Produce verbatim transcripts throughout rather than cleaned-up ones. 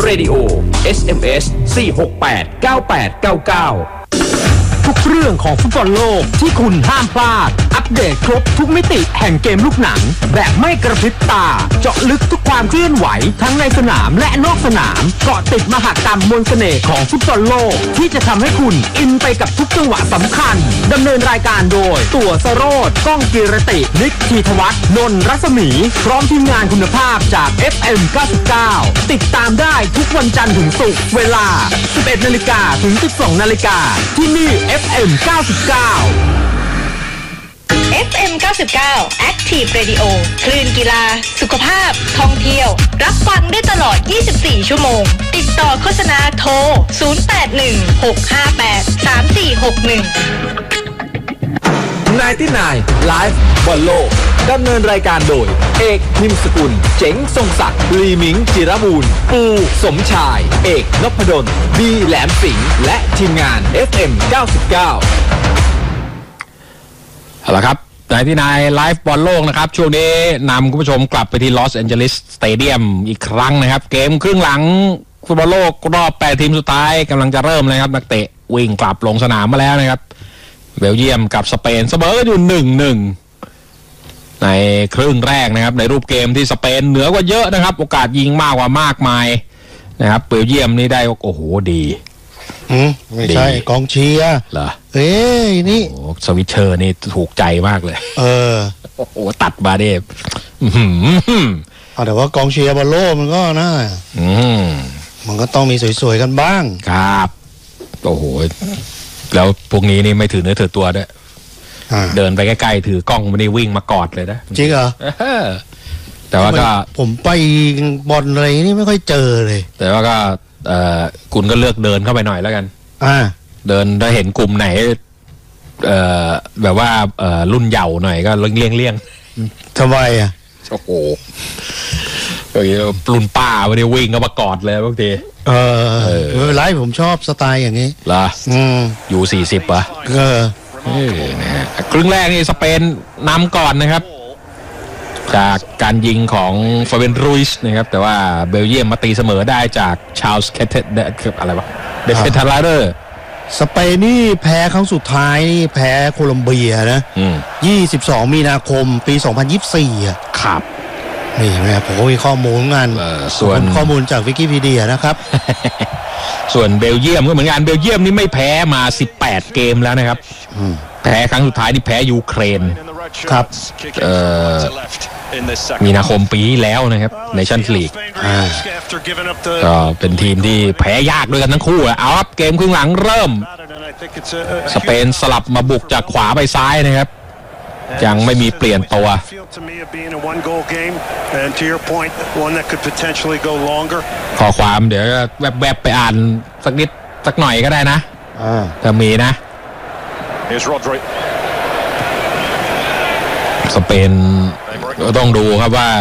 Radio เอส เอ็ม เอส สี่ หก แปด เก้า แปด เก้า เก้าทุกเรื่องของฟุตบอลโลกที่คุณห้ามพลาดอัปเดตครบทุกมิติแห่งเกมลูกหนังแบบไม่กระพริบตาเจาะลึกทุกความเคลื่อนไหวทั้งในสนามและนอกสนามเกาะติดมหกรรมมนต์เสน่ห์ของฟุตบอลโลกที่จะทำให้คุณอินไปกับทุกจังหวะสำคัญดำเนินรายการโดยตั๋วสโรจน์ก้องกีรตินิกธีทวัฒน์นนท์รัศมีพร้อมทีมงานคุณภาพจาก เอฟ เอ็ม เก้าสิบเก้า ติดตามได้ทุกวันจันทร์ถึงศุกร์เวลา สิบเอ็ดนาฬิกา ถึง สิบสองนาฬิกาที่นี่ เอฟ เอ็ม เก้าสิบเก้าเอฟ เอ็ม เก้าสิบเก้า Active Radio คลื่นกีฬาสุขภาพท่องเที่ยวรับฟังได้ตลอดยี่สิบสี่ชั่วโมงติดต่อโฆษณาโทรศูนย์ แปด หนึ่ง หก ห้า แปด สาม สี่ หก หนึ่งไนน์ตี้ไนน์ Live บอลโลกดำเนินรายการโดยเอกนิมสกุลเจ๋งทรงศักดิ์ลีมิงจิรบูรณ์ปูสมชายเอกนพดลบีแหลมสิงห์และทีมงาน เอฟ เอ็ม เก้าสิบเก้าเอาละครับในที่นายไลฟ์บอลโลกนะครับช่วงนี้นำคุณผู้ชมกลับไปที่ลอสแอนเจลิสสเตเดียมอีกครั้งนะครับเกมครึ่งหลังฟุตบอลโลกรอบแปดทีมสุดท้ายกำลังจะเริ่มเลยครับนักเตะวิ่งกลับลงสนามมาแล้วนะครับเบลเยียมกับสเปนเสมอกันอยู่ หนึ่งหนึ่ง ในครึ่งแรกนะครับในรูปเกมที่สเปนเหนือกว่าเยอะนะครับโอกาสยิงมากกว่ามากมายนะครับเบลเยียมนี่ได้โอ้โหดีอืมไม่ใช่กองเชียร์เหรอเอ้ยนี่โอ้สวิตเชอร์นี่ถูกใจมากเลยเออโอ้โหตัดมาเด้เอาแต่ว่ากองเชียร์บอลโลกมันก็น่าอืมมันก็ต้องมีสวยๆกันบ้างครับโอ้โหแล้วพวกนี้นี่ไม่ถือเนื้อถือตัวด้วยเดินไปใกล้ๆถือกล้องไม่ได้วิ่งมากอดเลยนะจริงเหรอแต่ว่าก็ผมไปบอลอะไรนี่ไม่ค่อยเจอเลยแต่ว่าก็เอ่อคุณก็เลือกเดินเข้าไปหน่อยแล้วกันอ่าเดินถ้าเห็นกลุ่มไหนเอ่อแบบว่าเอ่อรุ่นเยาว์หน่อยก็เลี่ยงเลี่ยงทำไมอ่ะโอ้โหรุ่นป้าไม่ได้วิ่งก็มากอดเลยบางทีเออไม่เป็นไรผมชอบสไตล์อย่างนี้เหรออืมอยู่สี่สิบป่ะเออนะฮะครึ่งแรกนี่สเปนนำก่อนนะครับจากการยิงของฟาเบนรูอิสนะครับแต่ว่าเบลเยียมมาตีเสมอได้จากชาร์ลส์แคทเทดอะไรวะเดฟเฟนทาราเดอร์สเปนนี่แพ้ครั้งสุดท้ายนี่แพ้โคลอมเบียนะยี่สิบสองมีนาคมปีสองพันยี่สิบสี่อ่ะครับนี่แม่ผมมีข้อมูลงานส่วนข้อมูลจากวิกิพีเดียนะครับส่วนเบลเยียมก็เหมือนกันเบลเยียมนี่ไม่แพ้มาสิบแปดเกมแล้วนะครับแพ้ครั้งสุดท้ายนี่แพ้ยูเครนครับเอ่อมีนาคมปีที่แล้วนะครับในชั่นลีกก็เป็นทีมที่แพ้ยากด้วยกันทั้งคู่เอาครับเกมครึ่งหลังเริ่มสเปนสลับมาบุกจากขวาไปซ้ายนะครับยังไม่มีเปลี่ยนตัวขอความเดี๋ยวแวบๆไปอ่านสักนิดสักหน่อยก็ได้นะถ้ามีนะสเปนก็ต้องดูครับว่า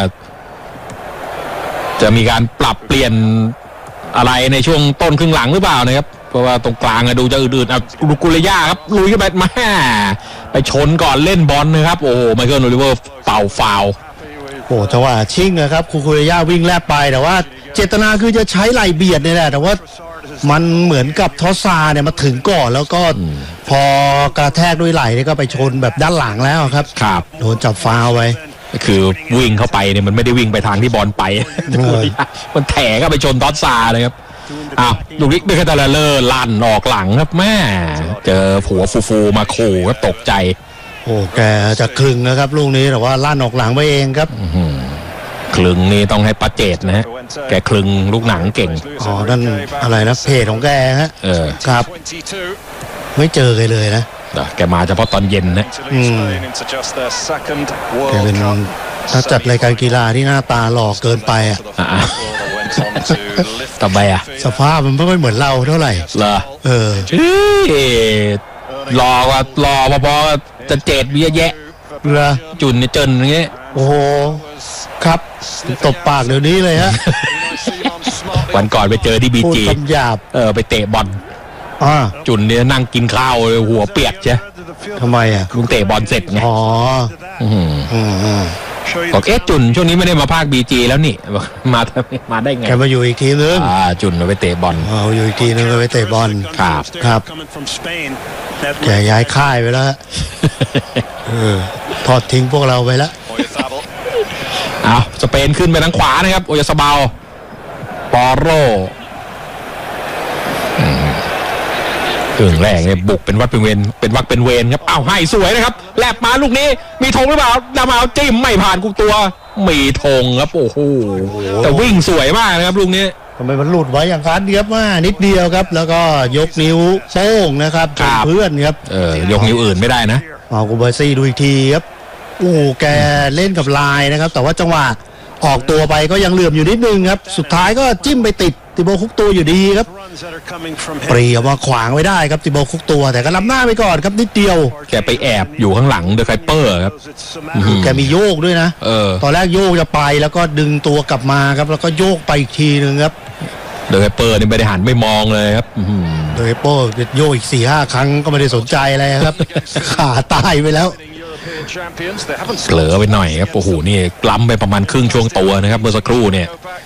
จะมีการปรับเปลี่ยนอะไรในช่วงต้นครึ่งหลังหรือเปล่านะครับเพราะว่าตรงกลางดูจะอื่นๆอ่ะลูกุเรย่าครับลุยขึ้นไปมาไปชนก่อนเล่นบอลนะครับโอ้ไมเคิลโอลิเวอร์เป่าฟาวโอ้จังหวะชิงนะครับคูกุเรย่าวิ่งแลบไปแต่ว่าเจตนาคือจะใช้ไหล่เบียดนี่แหละแต่ว่ามันเหมือนกับทอสซาเนี่ยมาถึงก่อนแล้วก็พอกระแทกด้วยไหล่นี่ก็ไปชนแบบด้านหลังแล้วครับครับโดนจับฟาวไว้คือวิ่งเข้าไปเนี่ยมันไม่ได้วิ่งไปทางที่บอลไปมันแถก็ไปชนทอสซาเลยครับอ้าวลูกนิกเบคตาเลอร์ลั่นออกหลังครับแม่เจอผัวฟูๆมาขู่ก็ตกใจโอ้แกจะคลึงนะครับลูกนี้แต่ว่าลั่นออกหลังไปเองครับคลึงนี่ต้องให้ปาเจตนะฮะแกคลึงลูกหนังเก่งอ๋อนั่นอะไรนะเพจของแกฮะเออครับไม่เจอเลยนะแกมาเฉพาะตอนเย็นนะอืมแกเป็นถ้าจัดรายการกีฬาที่หน้าตาหล่อเกินไปอ่ะต่อไปอ่ะสภาพมันไม่เหมือนเราเท่าไหร่เหรอเออรอว่ารอพอๆจะเจ็ดเยอะแยะเหรอจุนเนี่ยจนอย่างเงี้ยโอ้โหครับตบปากเดี๋ยวนี้เลยฮะวันก่อนไปเจอที่บีจีเออไปเตะบอลอ่าจุนเนี่ยนั่งกินข้าวหัวเปียกใช่ทำไมอ่ะลุงเตะบอลเสร็จไงอ๋ออืมอืมบอกเอ๊ะจุนช่วงนี้ไม่ได้มาภาคบีจีแล้วนี่มามาได้ไงแกมาอยู่อีกทีนึงอ่าจุนเอาไปเตะบอลอ๋ออยู่อีกทีนึงเอาไปเตะบอลครับครับแกย้ายค่ายไปแล้วเออทอดทิ้งพวกเราไปแล้วเอาสเปนขึ้นไปทางขวานะครับโอยาซาบาลปอโรครึ่งแรกเนี่ยบุกเป็นวัดเป็นเวรเป็นวักเป็นเวรครับอ้าวให้สวยนะครับแลบมาลูกนี้มีธงหรือเปล่าดามาจิ้มไม่ผ่านกุกตัวมีธงครับโอ้โหแต่วิ่งสวยมากนะครับลูกนี้ทำไมมันหลุดไว้อย่างนั้นครับว่านิดเดียวครับแล้วก็ยกนิ้วโป้งนะครับเพื่อนครับเออยกนิ้วอื่นไม่ได้นะเอากูเบอร์ซี่ดูอีกทีครับโอ้แกเล่นกับลายนะครับแต่ว่าจังหวะออกตัวไปก็ยังเหลื่อมอยู่นิดนึงครับสุดท้ายก็จิ้มไปติดติโบคุกตัวอยู่ดีครับปรีออกมาขวางไว้ได้ครับติโบคุกตัวแต่ก็ล้ำหน้าไปก่อนครับนิดเดียวแกไปแอบอยู่ข้างหลังเดอะไคเปอร์ครับแกมีโยกด้วยนะเออตอนแรกโยกจะไปแล้วก็ดึงตัวกลับมาครับแล้วก็โยกไปอีกทีนึงครับเดอะไคเปอร์นี่ไม่ได้หันไม่มองเลยครับเดอะไคเปอร์โยกอีกสี่ห้าครั้งก็ไม่ได้สนใจอะไรครับขาตายไปแล้วเกลือไปหน่อยครับโอ้โหนี่ล้ำไปประมาณครึ่งช่วงตัวนะครับเมื่อสักครู่เนี่ย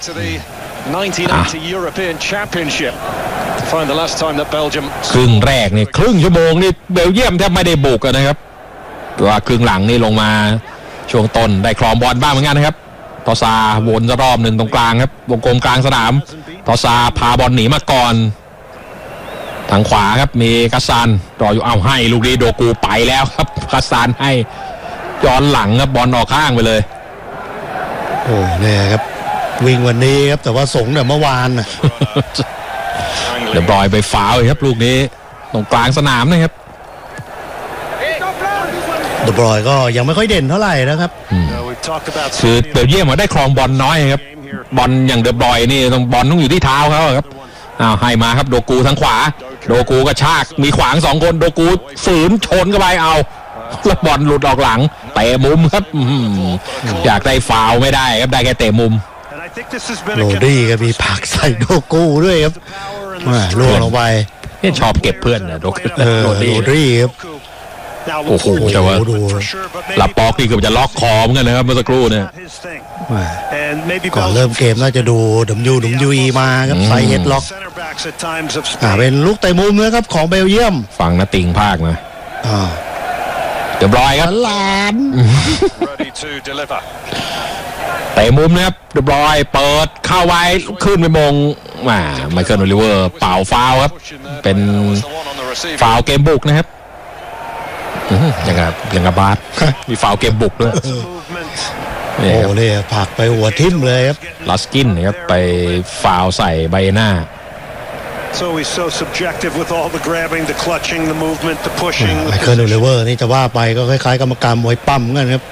ครึ่งแรกนี่ครึ่งชั่วโมงนี่เบลเยียมแทบไม่ได้บุกนะครับว่าครึ่งหลังนี่ลงมาช่วงต้นได้ครองบอลบ้างเหมือนกันนะครับทอซาวนรอบหนึ่งตรงกลางครับวงกลมกลางสนามทอซาพาบอลหนีมาก่อนทางขวาครับมีกัสซานรออยู่เอาให้ลูกนี้โดกูไปแล้วครับกัสซานให้ย้อนหลังครับบอลออกข้างไปเลยโอ้เนี่ยครับวิ่งวันนี้ครับแต่ว่าสงเนี่ยเมื่อวานนะเดี๋ยวบอยไปฟาวเลยครับลูกนี้ตรงกลางสนามนะครับเดบรอยก็ยังไม่ค่อยเด่นเท่าไหร่นะครับคือเบลเยียมมาได้ครองบอลน้อยครับบอลอย่างเดบรอยนี่ต้องบอลต้องอยู่ที่เท้าเขาครับอ้าวให้มาครับโดกูทางขวาโดกูกระชากมีขวางสองคนโดกูฝืนชนเข้าไปเอาแล้วบอลหลุดออกหลังเตะมุมครับอยากได้ฟาวไม่ได้ครับได้แค่เตะมุมโรดี้ก็มีผักใส่โดกูด้วยครับล่วงลงไปนี่ชอบเก็บเพื่อนนะโดกูโรดี้ครับโอ้โหแต่ว่าลาปอกนี่เกือบจะล็อกคอเหมือนกันนะครับเมื่อสักครู่เนี่ยก่อนเริ่มเกมน่าจะดูดัมยูดัมยูอีมาครับใส่เฮดล็อกเป็นลูกเตะมุมนะครับของเบลเยียมฟังนะติงภาคนะเรียบร้อยครับหลานเตะมุมนะครับเรียบร้อยเปิดเข้าไว้ขึ้นไปมงมาไมเคิลโอลิเวอร์เป่าฟาวครับเป็นฟาวเกมบุกนะครับอย่างกับอย่างกับบาสมีฟาวเกมบุกด้วยโอ้เนี่ยผักไปหัวทิ่มเลยครับลาสกินนะครับไปฟาวใส่ใบหน้าไมเคิลโอลิเวอร์นี่จะว่าไปก็คล้ายๆกรรมการมวยปั้มกันครับ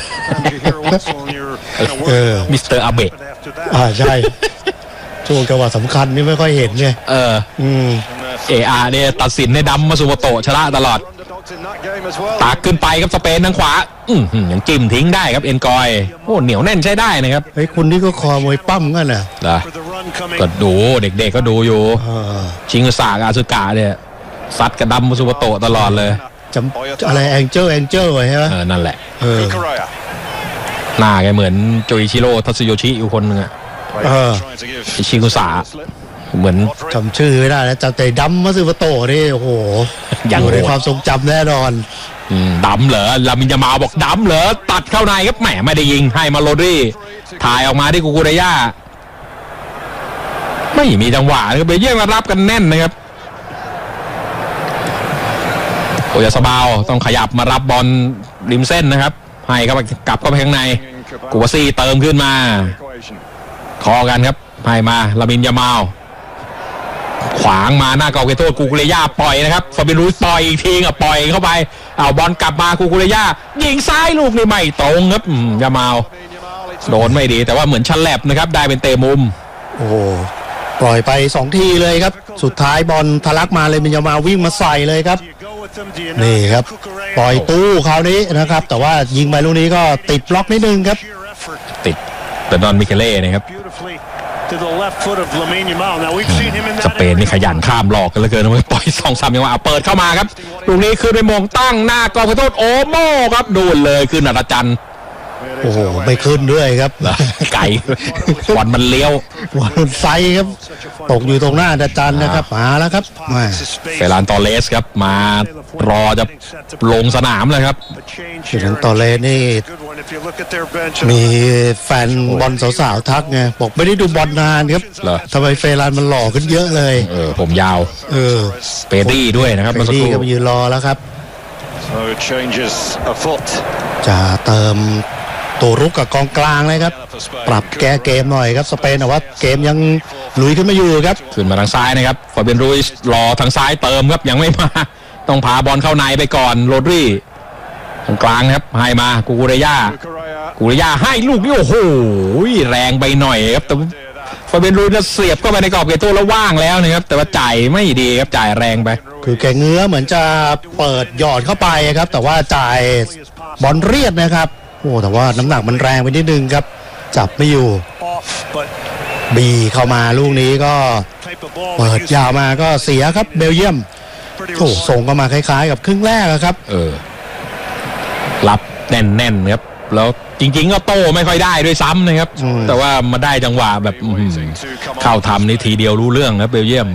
เออมิสเตอร์อาเบะอ่าใช่ช่วงจังหวะสำคัญนี่ไม่ค่อยเห็นไงเอออืมเออาร์เนี่ยตัดสินในดัมมาสุโมโตะชนะตลอดตากขึ้นไปครับสเปนทางขวาอืมยังจิ้มทิ้งได้ครับเอ็นกอยโอ้เหนียวแน่นใช้ได้นะครับเฮ้ยคุณนี่ก็คอมวยปั้มกันน่ะก็ดูเด็กๆก็ดูอยู่ชิงสากอาซึกะเนี่ยซัดกระดำมาสุโมโตะตลอดเลยจำอะไรแองเจิลแองเจิลไว้ใช่ไหมเออนั่นแหละเออหน้าแกเหมือนโจอิชิโร่ทัตสึโยชิอยู่คนนึงอ่ะเออชิงสาเหมือนจำชื่อไม่ได้แล้วจำแต่ดัมมาซึโมโตะนี่โอ้โหอยู่ในความทรงจำแน่นอนดำเหรอลามินยามาบอกดำเหรอตัดเข้าในครับแหมไม่ได้ยิงให้มาโรดี้ถ่ายออกมาที่กูกูเรย่าไม่มีจังหวะนะครับเบลเยียมมารับกันแน่นนะครับโอยาซาบาลต้องขยับมารับบอลริมเส้นนะครับให้ครับกลับเข้าไปข้างในกูวาซี่เติมขึ้นมาคอกันครับให้มาลามินยามาขวางมาหน้าเกาเกโต้กูกุเรย่าปล่อยนะครับฟาบิรูสปล่อยอีกทีอ่ะปล่อยเข้าไปเอาบอลกลับมากูกุเรย่ายิงซ้ายลูกนี่ไม่ตรงครับยามาลโดนไม่ดีแต่ว่าเหมือนชันแลบนะครับได้เป็นเตะมุมโอ้ปล่อยไปสองทีเลยครับสุดท้ายบอลทะลักมาเลยมินยามาวิ่งมาใส่เลยครับนี่ครับปล่อยตู้คราวนี้นะครับแต่ว่ายิงไปลูกนี้ก็ติดบล็อกนิดนึงครับติดแต่ดอนมิเคเล่นะครับสเปนนี่ขยันข้ามหลอกกันเหลือเกินนะปล่อยสองสามยังว่าเปิดเข้ามาครับลูกนี้คือไปมองตั้งหน้ากองขอโทษโอโม่ครับดูเลยคือนัดจันโอ้โหไม่ขึ้นด้วยครับไก่บอลมันเลี้ยวบอลไซครับตกอยู่ตรงหน้าอาจารย์นะครับมาแล้วครับมาเฟรานตอเรสครับมารอจะลงสนามเลยครับเฟรานตอเรสนี่มีแฟนบอลสาวๆทักไงบอกไม่ได้ดูบอลนานครับเหรอทำไมเฟรานมันหล่อขึ้นเยอะเลยเออผมยาวเออเปดี้ด้วยนะครับเปเมื่อสักคดี้รู่ก็ไปยืนรอแล้วครับ So changes afoot. จะเติมตัวรุกกับกองกลางเลยครับ ปรับแก้เกมหน่อยครับสเปนแต่ว่าเกมยังลุยขึ้นมาอยู่ครับขึ้นมาทางซ้ายนะครับฟาเบียนรูอิสรอทางซ้ายเติมครับยังไม่มาต้องพาบอลเข้าในไปก่อนโรดรี่ตรงกลางครับให้มากูกูเรย่ากูเรย่าให้ลูกนี่โอ้โหแรงไปหน่อยครับแต่ฟาเบียนรูอิสเสียบเข้าไปในกรอบเขตโต้แล้วว่างแล้วนะครับแต่ว่าจ่ายไม่ดีครับจ่ายแรงไปคือแกเงื้อเหมือนจะเปิดหยอดเข้าไปครับแต่ว่าจ่ายบอลเรียดนะครับโอ้แต่ว่าน้ำหนักมันแรงไปนิดนึงครับจับไม่อยู่บีเข้ามาลูกนี้ก็เปิดยาวมาก็เสียครับเบลเยียมโอ้ส่งเข้ามาคล้ายๆกับครึ่งแรกครับเออรับแน่นๆครับแล้วจริงๆก็โต้ไม่ค่อยได้ด้วยซ้ำนะครับแต่ว่ามาได้จังหวะแบบเข้าทำนี่ทีเดียวรู้เรื่องครับเบลเยียม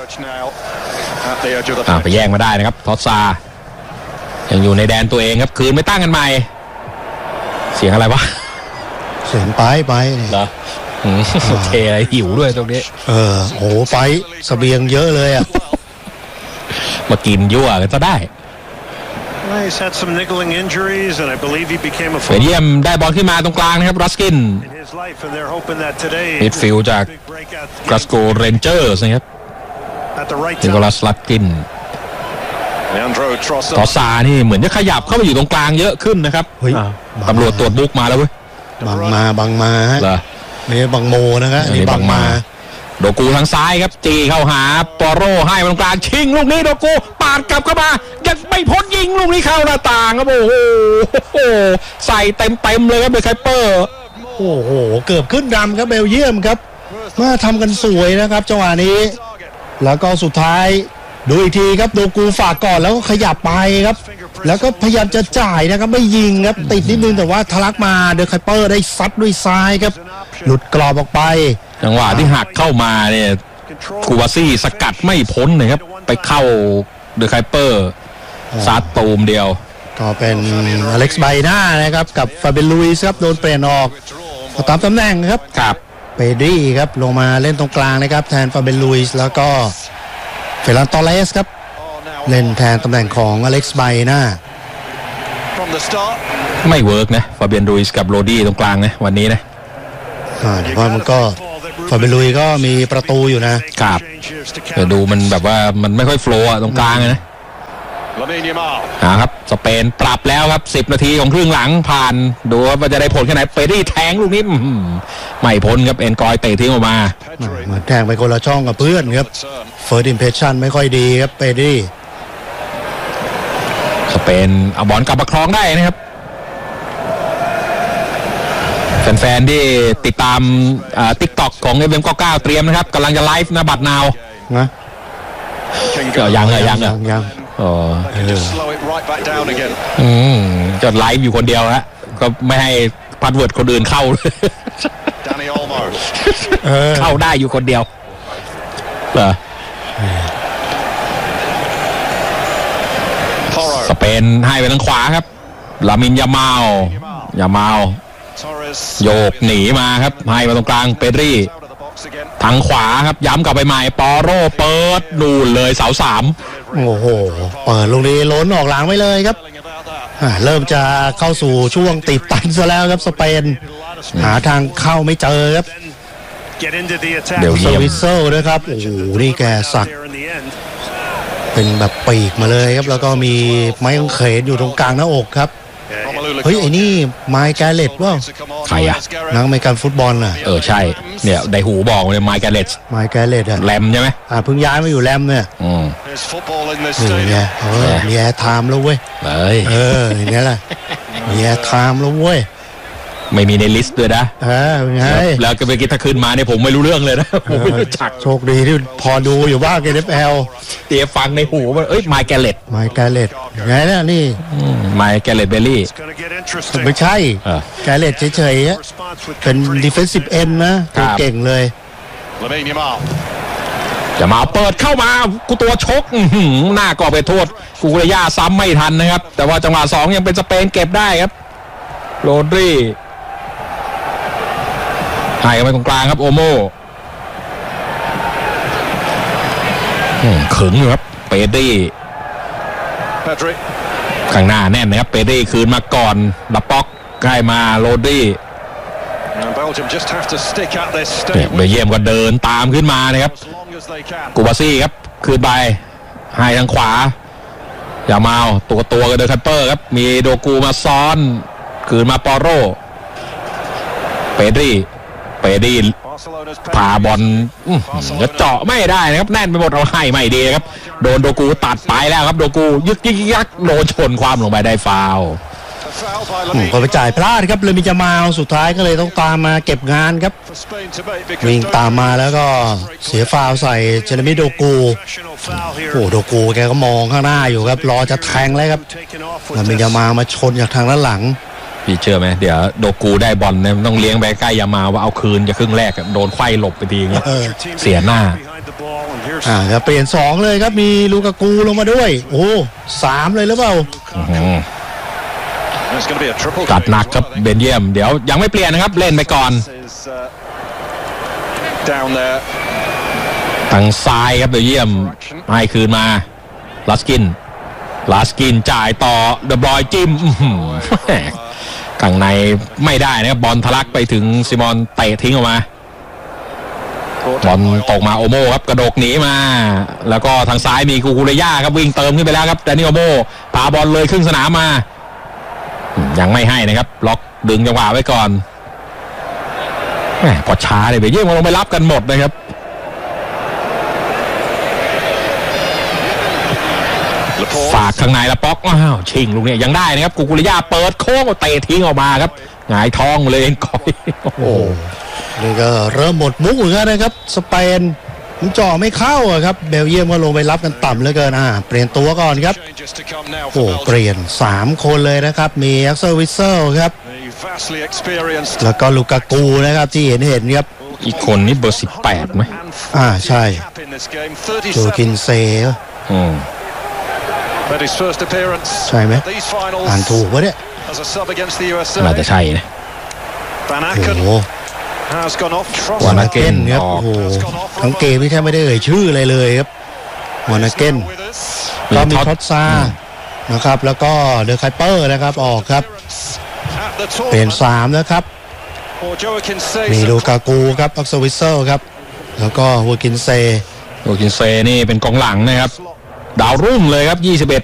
อ่าไปแย่งมาได้นะครับทอสซายังอยู่ในแดนตัวเองครับคืนไม่ตั้งกันใหม่เสียงอะไรวะเสียงไปไปเหรอโอเคหิวด้วยตรงนี้เออโหไปเสบียงเยอะเลยอ่ะมากินยั่วกันจะได้เฟรเดียมได้บอลขึ้นมาตรงกลางนะครับรัสกินมิดฟิลด์จากกลาสโกเรนเจอร์สนะครับนิโคลัสลัสกินทอซานี่เหมือนจะขยับเข้าไปอยู่ตรงกลางเยอะขึ้นนะครับตำรวจตรวจบุกมาแล้วเว้ยบังมาบังมาเหรอไม่ใช่บังโมนะครับนี่บังมาโดกูทางซ้ายครับจีเข้าหาปอโรให้ตรงกลางชิงลูกนี้โดกูปาดกลับเข้ามายังไม่พ้นยิงลูกนี้เข้าหน้าต่างครับโอ้โหใส่เต็มเต็มเลยครับเบคไคเปอร์โอ้โหเกือบขึ้นดำครับเบลเยียมครับมาทำกันสวยนะครับจังหวะนี้แล้วก็สุดท้ายดูอีกทีครับโดกูฝากก่อนแล้วก็ขยับไปครับแล้วก็พยายามจะจ่ายนะครับไม่ยิงครับติดนิดนึงแต่ว่าทะลักมาเดอไคเปอร์ได้ซัดด้วยซ้ายครับหลุดกรอบออกไปจังหวะที่หักเข้ามาเนี่ยคูวาซี่สกัดไม่พ้นนะครับไปเข้าเดอไคเปอร์ซัดตูมเดียวก็เป็นอเล็กซ์ไบน่านะครับกับฟาเบลุยส์ครับโดนเปลี่ยนออกตามตำแหน่งครับครับเปดี้ครับลงมาเล่นตรงกลางนะครับแทนฟาเบลุยส์แล้วก็เฟรานตอเรสครับเล่นแทนตำแหน่งของอเล็กซ์ไบน่าไม่เวิร์กนะฟาเบียนรูอิสกับโรดี้ตรงกลางนะวันนี้นะอ่าเพราะมันก็ฟาเบลุยก็มีประตูอยู่นะครับแต่ดูมันแบบว่ามันไม่ค่อยโฟล์ตรงกลางนะนะครับสเปนปรับแล้วครับสิบนาทีของครึ่งหลังผ่านดูว่าจะได้ผลแค่ไหนเปดี้แทงลูกนี้ไม่พ้นครับเอ็นกอยเตะทิ้งออกมาเหมือนแทงไปคนละช่องกับเพื่อนครับเฟิร์สอิมเพรสชั่นไม่ค่อยดีครับเปดี้สเปนเอาบอลกลับมาครองได้นะครับแฟนๆที่ติดตามติ๊กต็อกของเอฟเอ็มเก้าเก้าเตรียมนะครับกำลังจะไลฟ์นะบัตรนาวนะก็ยังเลยยังยังยังอ๋ออืมจะไลฟ์อยู่คนเดียวฮะก็ไม่ให้พาสเวิร์ดคนอื่นเข้าเข้าได้อยู่คนเดียวเหรอสเปนให้ไปทางขวาครับลามินยามาลยามาลโยกหนีมาครับให้มาตรงกลางเปรี้ทางขวาครับย้ำกลับไปใหม่ปอโรเปิดนูนเลยเสาสามโอ้โหเปิดลูกนี้ล้นออกหลังไปเลยครับเริ่มจะเข้าสู่ช่วงติดตันซะแล้วครับสเปนหาทางเข้าไม่เจอครับเดี๋ยวสวิตเซอร์ด้วยครับโอ้โหนี่แกสักเป็นแบบปีกมาเลยครับแล้วก็มีไม้กางเขนอยู่ตรงกลางหน้าอกครับเฮ้ยไอ้นี่ไมค์แกเลตว่าใครอะนักอเมริกันฟุตบอลน่ะเออใช่เนี่ยไดหูบอกเลยไมค์แกเลตไมค์แกเลตอะแรมใช่ไหมอ่าเพิ่งย้ายมาอยู่แรมเนี่ยอืมนี่ไงเออมีแอร์ไทม์แล้วเว้ยเฮ้ยเอออย่างเงี้ยแหละมีแอร์ไทม์แล้วเว้ยไม่มีในลิสต์ด้วยนะเออเป็นไงแล้วก็เมื่อกี้ถ้าขึ้นมาเนี่ยผมไม่รู้เรื่องเลยนะผมไม่รู้จักโชคดีที่พอดูอยู่บ้าง เอ็น เอฟ แอลเตี๋ยฟังในหูว่าเอ้ยไมค์แกลเลตไมค์แกเลตไงเนี่ยนี่ไมค์แกลเลตเบลลี่ It's going to get interesting. ไม่ใช่เออแกเลตเฉยๆอะเป็น defensive end นะตัวเก่งเลย Lamine Yamal. จะมาเปิดเข้ามากูตัวชกอื้อหือหน้าก่อไปโทษกูเรย่าซ้ำไม่ทันนะครับแต่ว่าจังหวะสองยังเป็นสเปนเก็บได้ครับโรดรีให้กันไปตรงกลางครับโอโมอืมขึงอยู่ครับเปดี้ Pedri. ข้างหน้าแน่นนะครับเปดี้คืนมาก่อนดับป๊อกใกล้มาโรดรี And Belgium just have to stick at this เนี่ย stay เบลเยียมก็เดินตามขึ้นมานะครับ as long as they can. กูบาซี่ครับคืนไปให้ทางขวาอย่ามาเอาตัวตัวกันเดอคันเปอร์ครับมีโดกูมาซ้อนคืนมาปอโรเปดี้เปดี้ Barcelona's พาบอลอื้อหือจะเจาะไม่ได้นะครับแน่นไปหมดเอาให้ไม่ดีครับโดนโดกูตัดไปแล้วครับโดกูยึกยึกยึกยักโดนชนความลงไปได้ฟาวล์ A foul by อืม Lamine ก็ไปจ่ายพลาดครับเลยมีจะมาเอาสุดท้ายก็เลยต้องตามมาเก็บงานครับ for Spain to make because วิ่งตามมาแล้วก็เสียฟาวล์ใส่เจเรมิโดกู professional foul here. โอ้โดกูแกก็มองข้างหน้าอยู่ครับรอจะแทงแล้วครับ Taken off แล้ว with มี this. จะมามาชนจากทางด้านหลังพี่เชื่อไหมเดี๋ยวโดกูได้บอลเนี่ยมันต้องเลี้ยงไปใกล้ยามาว่าเอาคืนจะครึ่งแรกอะโดนไขว้หลบไปทีเงี้ยเออเสียหน้า Behind the ball and here's อ่าครับเปลี่ยนสองเลยครับมีลูกากูลงมาด้วย โอ้สามเลยหรือเปล่าอื้อหือ there's going to be a triple. จัดหนักครับเบนเยียมเดี๋ยวยังไม่เปลี่ยนนะครับเล่นไปก่อน Is, uh, down there. ทางซ้ายครับเบลเยียมให้คืนมาลาสกินลาสกินจ่ายต่อเดบรอยจิ้มอื้อหือแหม่ข้างในไม่ได้นะครับบอลทะลักไปถึงซิมอนเตะทิ้งออกมาบอลตกมาโอโมครับกระโดดหนีมา แล้วก็ทางซ้ายมีคูคูเรย่าครับวิ่งเติมขึ้นไปแล้วครับแต่นี่โอโมพาบอลเลยครึ่งสนามมาอืมยังไม่ให้นะครับล็อกดึงจังหวะไว้ก่อนแหม่พอช้าเลยเบลเยียมลงไปรับกันหมดนะครับ ฝากข้างในละป๊อกอ้าวชิงลูกเนี่ยยังได้นะครับกูกุริยาเปิดโค้งเตะทิ้งออกมาครับหงายท้องเลยเอ็นคอยโอ้โหนี่ก็เริ่มหมดมุกเหมือนกันนะครับสเปนมันจ่อไม่เข้าอะครับเบลเยียมก็ลงไปรับกันต่ำเหลือเกินอ่าเปลี่ยนตัวก่อนครับ Changes to come now โอ้ for เป Belgium. ลี่ยนสามคนเลยนะครับมีแอ็กเซอร์วิเซอร์ครับ The vastly experienced แล้วก็ลูกากูนะครับที่เห็นเห็นครับอีกคนนี่เบอร์สิบแปดไหม and อ่าใช่ cap in this game. โจกิน thirty-seven. เซอืม But his first appearance ใช่ไหม at these finals อ่านถูกวะเนี่ย as a sub against the น่ายูจะเอสเอใช่นะ Van โอ้ Aken โห has gone off. วานาวานาเกนครับออกโอ้โหทั้งเกมนี่แทบไม่ได้เอ่ยชื่ออะไรเลยครับวานาเกน with us. ก็มีท็อตซานะครับแล้วก็เดอไคเปอร์นะครับออกครับ At the เปลี่ยน tournament สามนะครับ for Joaquin มี Seiss. ลูกากูครับอักซวิเซอร์ครับแล้วก็ฮัวกินเซโดกินเซนี่เป็นกองหลังนะครับ ดาวรุ่งเลยครับยี่สิบเอ็ด